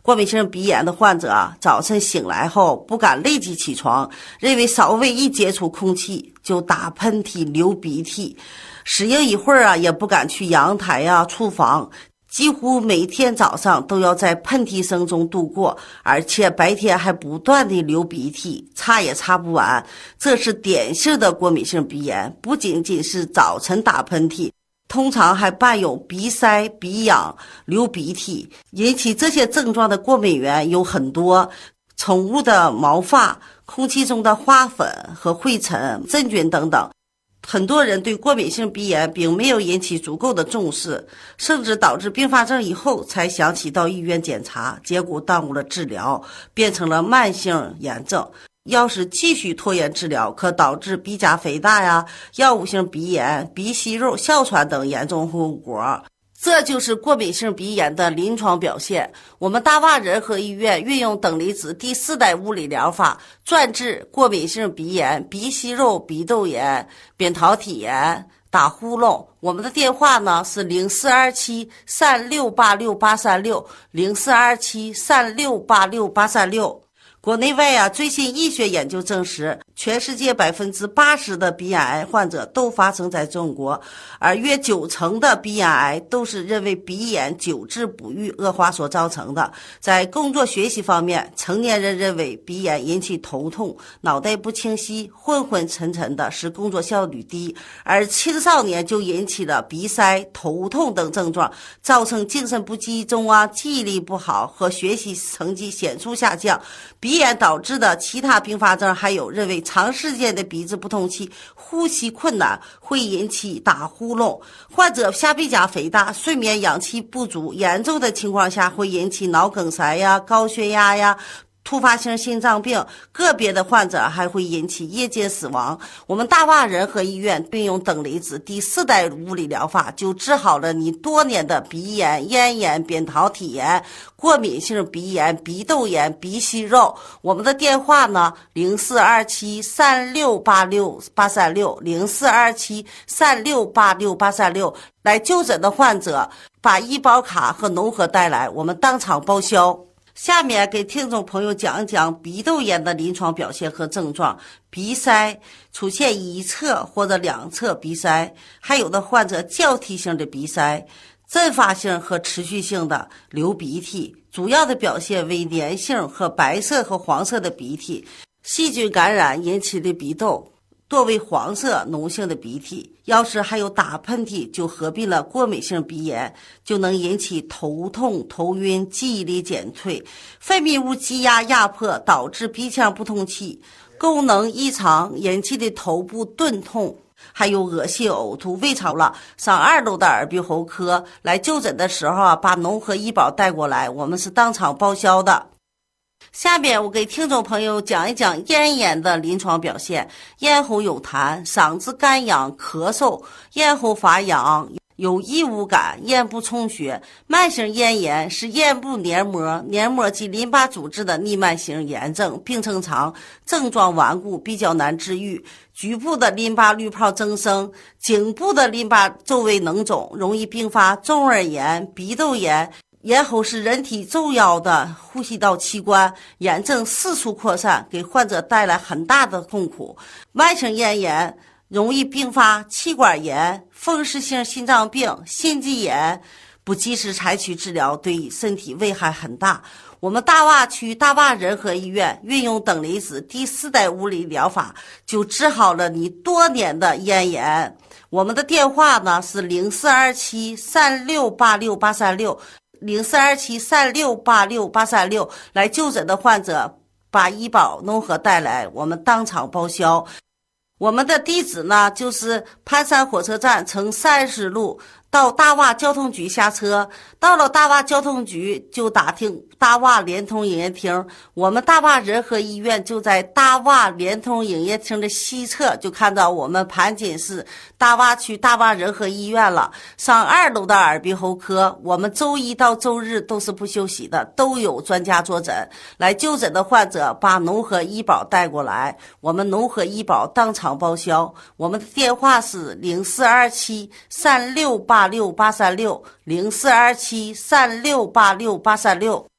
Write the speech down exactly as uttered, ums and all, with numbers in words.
过敏性鼻炎的患者啊，早晨醒来后不敢立即起床，认为稍微一接触空气就打喷嚏、流鼻涕，适应一会儿啊，也不敢去阳台呀、厨房。几乎每天早上都要在喷嚏声中度过，而且白天还不断的流鼻涕，擦也擦不完。这是典型的过敏性鼻炎，不仅仅是早晨打喷嚏，通常还伴有鼻塞、鼻痒、流鼻涕。引起这些症状的过敏源有很多，宠物的毛发、空气中的花粉和灰尘、真菌等等。很多人对过敏性鼻炎并没有引起足够的重视，甚至导致并发症以后才想起到医院检查，结果耽误了治疗，变成了慢性炎症。要是继续拖延治疗，可导致鼻甲肥大呀、药物性鼻炎、鼻息肉、哮喘等严重后果。这就是过敏性鼻炎的临床表现。我们大洼仁和医院运用等离子第四代物理疗法，专治过敏性鼻炎、鼻息肉、鼻窦炎、扁桃体炎、打呼噜。我们的电话呢是零四二七三六八六八三六零四二七三六八六八三六。国内外啊，最新医学研究证实，全世界百分之八十的鼻咽癌患者都发生在中国，而约九成的鼻咽癌都是认为鼻炎久治不愈恶化所造成的。在工作学习方面，成年人认为鼻炎引起头痛、脑袋不清晰、昏昏沉沉的，使工作效率低；而青少年就引起了鼻塞、头痛等症状，造成精神不集中啊、记忆力不好和学习成绩显著下降。鼻炎导致的其他并发症还有认为长时间的鼻子不通气、呼吸困难会引起打呼噜，患者下鼻甲肥大、睡眠氧气不足，严重的情况下会引起脑梗塞呀、高血压呀、突发性心脏病，个别的患者还会引起夜间死亡。我们大洼仁和医院运用等离子第四代物理疗法，就治好了你多年的鼻炎、咽炎、扁桃体炎、过敏性鼻炎、鼻窦炎、鼻息肉。我们的电话呢零四二七三六八六八三六零四二七三六八六八三六。来就诊的患者把医保卡和农合带来，我们当场报销。下面给听众朋友讲一讲鼻窦炎的临床表现和症状。鼻塞出现一侧或者两侧鼻塞，还有的患者交替性的鼻塞，阵发性和持续性的流鼻涕，主要的表现为粘性和白色和黄色的鼻涕，细菌感染引起的鼻窦多为黄色脓性的鼻涕。要是还有打喷嚏，就合并了过敏性鼻炎，就能引起头痛、头晕、记忆力减退，分泌物积压压迫，导致鼻腔不通气，功能异常引起的头部钝痛，还有恶心呕吐、胃肠了。上二楼的耳鼻喉科来就诊的时候啊，把农合医保带过来，我们是当场报销的。下面我给听众朋友讲一讲咽炎的临床表现。咽喉有痰，嗓子干痒、咳嗽，咽喉发痒，有异物感，咽部充血。慢性咽炎是咽部黏膜、黏膜及淋巴组织的逆慢性炎症，病程长，症状顽固，比较难治愈。局部的淋巴滤泡增生，颈部的淋巴周围脓肿，容易并发中耳炎、鼻窦炎。咽喉是人体重要的呼吸道器官，炎症四处扩散，给患者带来很大的痛苦。慢性咽炎容易并发气管炎、风湿性心脏病、心肌炎，不及时采取治疗，对身体危害很大。我们大洼区大洼仁和医院运用等离子第四代物理疗法，就治好了你多年的咽炎。我们的电话呢是零四二七三六八六八三六零四二七三六八六八三六。来就诊的患者把医保农合带来，我们当场报销。我们的地址呢就是盘山火车站乘三十路到大洼交通局下车，到了大洼交通局就打听大洼联通营业厅，我们大洼仁和医院就在大洼联通营业厅的西侧，就看到我们盘锦市大洼区大洼仁和医院了。上二楼的耳鼻喉科，我们周一到周日都是不休息的，都有专家坐诊。来就诊的患者把农合医保带过来，我们农合医保当场报销。我们的电话是零四二七三六八六八三六零四二七三六八六八三六。